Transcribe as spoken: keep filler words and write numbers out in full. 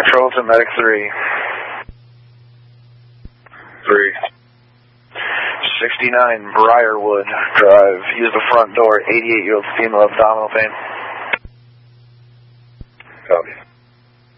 Control to Medic three. Three. sixty-nine Briarwood Drive. Use the front door. eighty-eight-year-old female abdominal pain. Copy.